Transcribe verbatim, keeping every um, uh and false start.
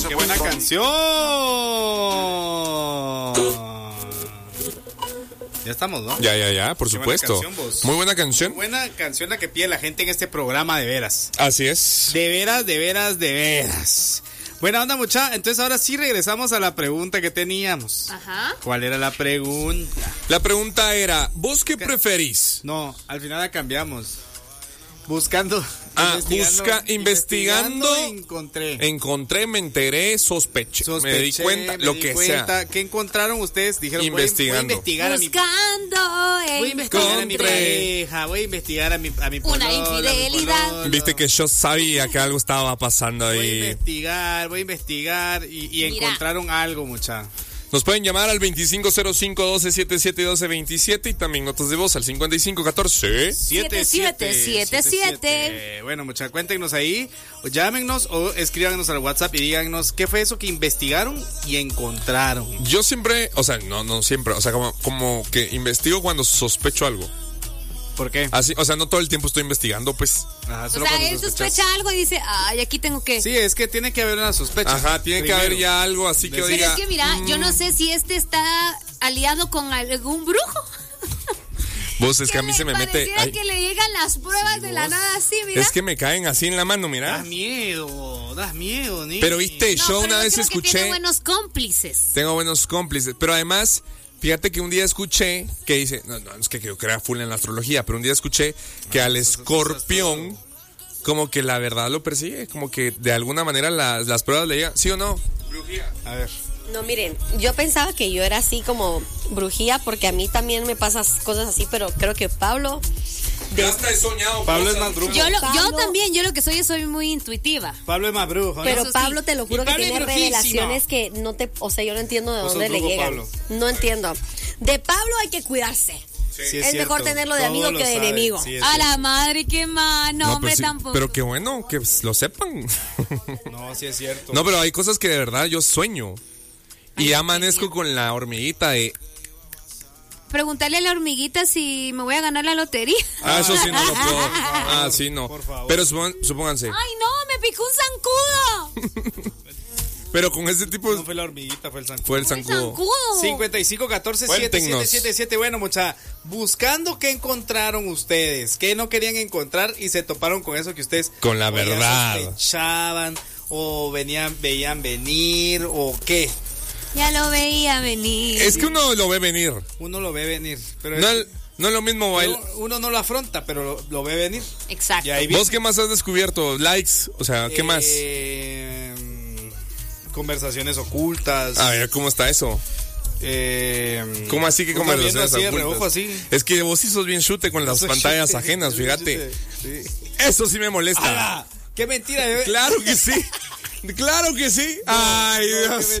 ¡Qué buena canción! Ya estamos, ¿no? Ya, ya, ya, por Qué supuesto. buena canción, vos. Muy buena canción. Muy buena canción la que pide la gente en este programa, de veras. Así es. De veras, de veras, de veras. Buena onda, mucha. Entonces ahora sí regresamos a la pregunta que teníamos. Ajá. ¿Cuál era la pregunta? La pregunta era, ¿vos qué preferís? No, al final la cambiamos. Buscando. Ah, busca, investigando, encontré. Encontré, me enteré, sospeché. Sospeché, me di cuenta, me lo di que cuenta. sea. ¿Qué encontraron ustedes? Dijeron, Investigando. Voy, voy a investigar a mi Buscando, Voy a investigar a mi encontré. pareja, voy a investigar a mi, a mi Una polola, a mi infidelidad. pololo. Viste que yo sabía que algo estaba pasando Voy a ahí. investigar, voy a investigar y, y Mira. encontraron algo, mucha. Nos pueden llamar al veinticinco cero cinco, doce setenta y siete, doce veintisiete y también notas de voz al cincuenta y cinco catorce. siete siete siete siete. Bueno, mucha, cuéntenos ahí, o llámenos o escríbanos al WhatsApp y díganos qué fue eso que investigaron y encontraron. Yo siempre, o sea, no, no siempre, o sea, como, como que investigo cuando sospecho algo. ¿Por qué? Así, o sea, no todo el tiempo estoy investigando, pues. Ajá, O solo sea, cuando él sospechas. sospecha algo y dice, ay, aquí tengo que... Sí, es que tiene que haber una sospecha. Ajá, tiene Primero. que haber ya algo así que Pero Pero diga. es que mira, yo no sé si este está aliado con algún brujo. Vos, es que a mí se me mete. Pareciera Ay, que le llegan las pruebas de la vos. nada así, mira. es que me caen así en la mano, mira. Das miedo, das miedo, ni. Pero viste, No, yo pero una yo vez creo que escuché. tiene buenos cómplices. Tengo buenos cómplices, pero además, fíjate que un día escuché que dice, no, no, es que yo crea full en la astrología, pero un día escuché que al eso- eso- escorpión, como que la verdad lo persigue, como que de alguna manera las, las pruebas le llegan, ¿sí o no? A ver. No, miren, yo pensaba que yo era así como brujía porque a mí también me pasan cosas así, pero creo que Pablo... de- Ya hasta he soñado. Pablo cosas. es más brujo. Yo, lo- yo Pablo- también, yo lo que soy es soy muy intuitiva. Pablo es más brujo, ¿no? Pero Eso sí. Pablo, te lo juro Y que Pablo es tiene brujísimo. revelaciones que no te... O sea, yo no entiendo de Vos dónde sos le brujo, llegan. Pablo. No entiendo. De Pablo hay que cuidarse. Sí, es cierto. mejor tenerlo de Todo amigo lo que de sabe. enemigo. Sí, es A cierto. la madre, qué mal, no, No, hombre, pero, sí, tampoco. pero qué bueno que lo sepan. No, sí es cierto. No, pero hay cosas que de verdad yo sueño. Y Ay, amanezco qué con la hormiguita de... Preguntarle a la hormiguita si me voy a ganar la lotería. Ah, eso sí no lo puedo. Ah, sí no. por favor. Pero supón- supónganse. Ay, no, me picó un zancudo. Pero con ese tipo No fue la hormiguita, fue el zancudo. fue el Un zancudo. zancudo. cincuenta y cinco catorce siete siete Cuéntenos. siete siete. Bueno, mucha, buscando qué encontraron ustedes, qué no querían encontrar y se toparon con eso que ustedes Con la o ya verdad. sospechaban o venían veían venir o qué. Ya lo veía venir. Es que uno lo ve venir. Uno lo ve venir, pero No, es- el- no es lo mismo uno, bailar. uno no lo afronta, pero lo, lo ve venir. Exacto. Y ahí viene. ¿Vos qué más has descubierto? Likes, o sea, ¿qué más? Eh, conversaciones ocultas. A ver, ¿cómo está eso? Eh, ¿Cómo así que uno conversaciones viendo así de ocultas? reojo, así. Es que vos sí sos bien chute con las Soy pantallas chiste, ajenas, soy fíjate. chiste, sí. Eso sí me molesta. ¡Hala! ¡Qué mentira! bebé! Claro que sí. Claro que sí. Ay, No, Dios. qué